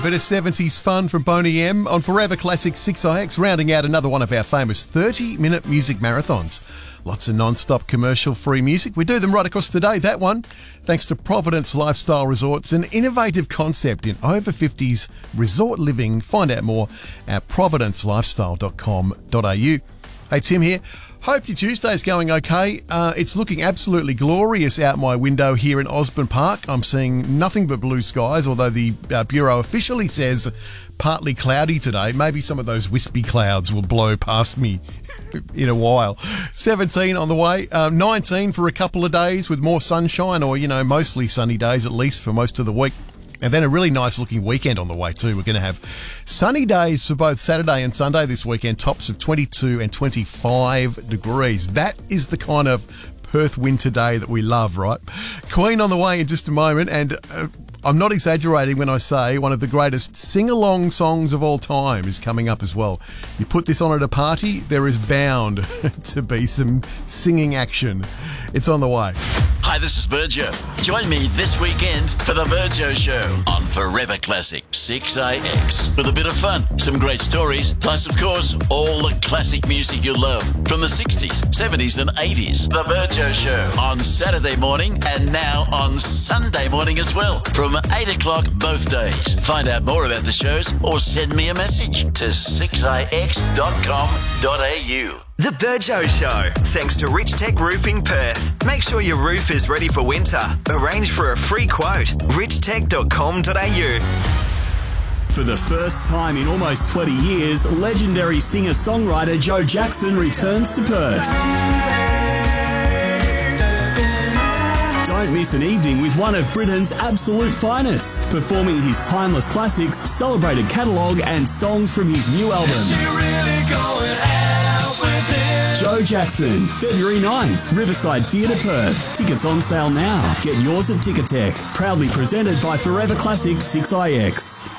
bit of 70s fun from Boney M on Forever Classic 6IX, rounding out another one of our famous 30-minute music marathons. Lots of non-stop commercial-free music. We do them right across the day. That one, thanks to Providence Lifestyle Resorts, an innovative concept in over 50s resort living. Find out more at providencelifestyle.com.au. Hey, Tim here. Hope your Tuesday's going okay. It's looking absolutely glorious out my window here in Osborne Park. I'm seeing nothing but blue skies, although the Bureau officially says partly cloudy today. Maybe some of those wispy clouds will blow past me in a while. 17 on the way, 19 for a couple of days with more sunshine, or, mostly sunny days at least for most of the week. And then a really nice looking weekend on the way too. We're going to have sunny days for both Saturday and Sunday this weekend, tops of 22 and 25 degrees. That is the kind of Perth winter day that we love, right? Queen on the way in just a moment, and I'm not exaggerating when I say one of the greatest sing-along songs of all time is coming up as well. You put this on at a party, there is bound to be some singing action. It's on the way. Hi, this is Virgio. Join me this weekend for the Virgio Show on Forever Classic 6IX. With a bit of fun, some great stories, plus, of course, all the classic music you love from the 60s, 70s and 80s. The Virgio Show on Saturday morning and now on Sunday morning as well from 8 o'clock both days. Find out more about the shows or send me a message to 6ix.com.au. The Virgio Show, thanks to Rich Tech Roofing Perth. Make sure your roof is ready for winter. Arrange for a free quote. richtech.com.au. For the first time in almost 20 years, legendary singer-songwriter Joe Jackson returns to Perth. Don't miss an evening with one of Britain's absolute finest, performing his timeless classics, celebrated catalogue and songs from his new album. Joe Jackson, February 9th, Riverside Theatre, Perth. Tickets on sale now. Get yours at Ticketek. Proudly presented by Forever Classic 6IX.